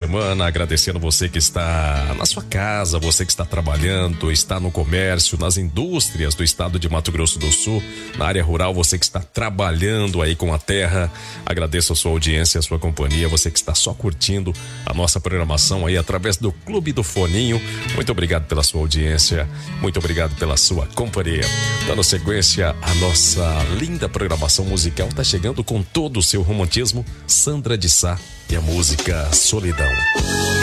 semana, agradecendo você que está na sua casa, você que está trabalhando, está no comércio, nas indústrias do estado de Mato Grosso do Sul, na área rural, você que está trabalhando aí com a terra. Agradeço a sua audiência, a sua companhia, você que está só curtindo a nossa programação aí através do Clube do Foninho. Muito obrigado pela sua audiência, muito obrigado pela sua companhia. Dando sequência, a nossa linda programação musical está chegando com todo o seu romantismo. Sandra de Sá e a música Solidão.